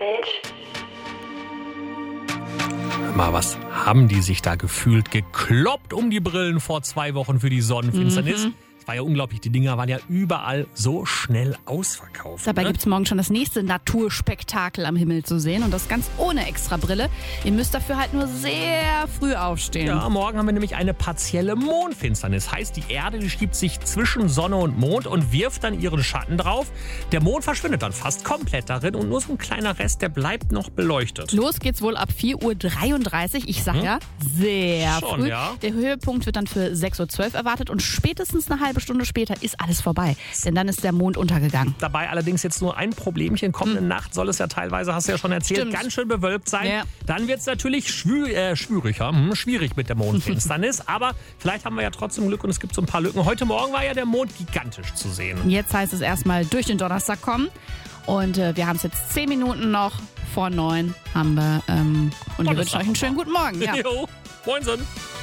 Mal, was haben die sich da gefühlt gekloppt um die Brillen vor 2 Wochen für die Sonnenfinsternis? War ja unglaublich, die Dinger waren ja überall so schnell ausverkauft. Dabei gibt's morgen schon das nächste Naturspektakel am Himmel zu sehen und das ganz ohne Extrabrille. Ihr müsst dafür halt nur sehr früh aufstehen. Ja, morgen haben wir nämlich eine partielle Mondfinsternis. Heißt, die Erde, die schiebt sich zwischen Sonne und Mond und wirft dann ihren Schatten drauf. Der Mond verschwindet dann fast komplett darin und nur so ein kleiner Rest, der bleibt noch beleuchtet. Los geht's wohl ab 4:33 Uhr. Ich sag ja, sehr Schon, früh. ja. Der Höhepunkt wird dann für 6:12 Uhr erwartet und spätestens eine halbe Stunde später ist alles vorbei. Denn dann ist der Mond untergegangen. Dabei allerdings jetzt nur ein Problemchen. Kommende Nacht soll es ja teilweise, hast du ja schon erzählt, Stimmt. ganz schön bewölkt sein. Ja. Dann wird es natürlich schwierig mit der Mondfinsternis. Aber vielleicht haben wir ja trotzdem Glück und es gibt so ein paar Lücken. Heute Morgen war ja der Mond gigantisch zu sehen. Jetzt heißt es erstmal durch den Donnerstag kommen. Und wir haben es jetzt 10 Minuten noch vor 9 haben wir. Und wir wünschen euch einen schönen guten Morgen. Ja. Jo, moin Sonn.